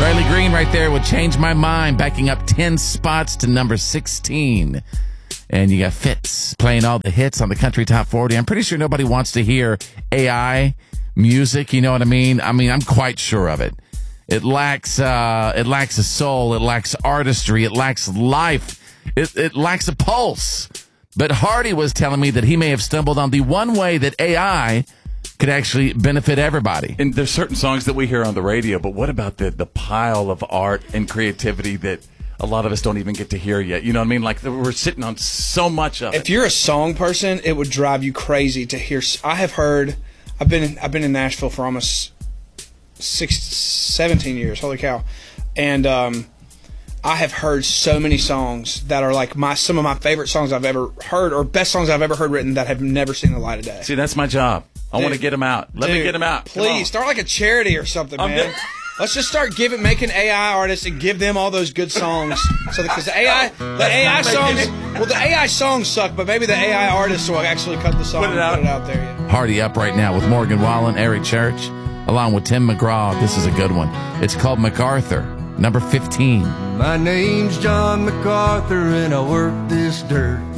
Riley Green right there would Change My Mind, backing up 10 spots to number 16. And you got Fitz playing all the hits on the Country Top 40. I'm pretty sure nobody wants to hear AI music, you know what I mean? I'm quite sure of it. It lacks a soul, it lacks artistry, it lacks life, it lacks a pulse. But Hardy was telling me that he may have stumbled on the one way that AI could actually benefit everybody. And there's certain songs that we hear on the radio, but what about the pile of art and creativity that a lot of us don't even get to hear yet? You know what I mean? Like, we're sitting on so much of it. If you're a song person, it would drive you crazy to hear. I've been in Nashville for almost 17 years. Holy cow. And I have heard so many songs that are like some of my favorite songs I've ever heard, or best songs I've ever heard written, that have never seen the light of day. See, that's my job. I want to get them out. Let me get them out. Please, start like a charity or something, man. Let's just start making AI artists and give them all those good songs. So because the AI songs suck, but maybe the AI artists will actually cut the song and put it out there. Yeah. Hardy up right now with Morgan Wallen, Eric Church, along with Tim McGraw. This is a good one. It's called MacArthur, number 15. My name's John MacArthur, and I work this dirt.